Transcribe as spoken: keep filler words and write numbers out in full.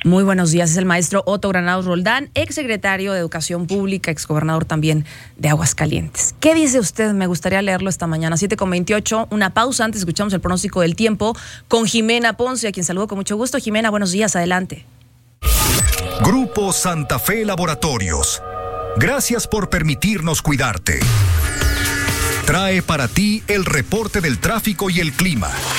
Muy buenos días, es el maestro Otto Granados Roldán, exsecretario de Educación Pública, exgobernador también de Aguascalientes. ¿Qué dice usted? Me gustaría leerlo esta mañana, siete con veintiocho, una pausa, antes escuchamos el pronóstico del tiempo con Jimena Ponce, a quien saludo con mucho gusto. Jimena, buenos días, adelante. Grupo Santa Fe Laboratorios, gracias por permitirnos cuidarte. Trae para ti el reporte del tráfico y el clima.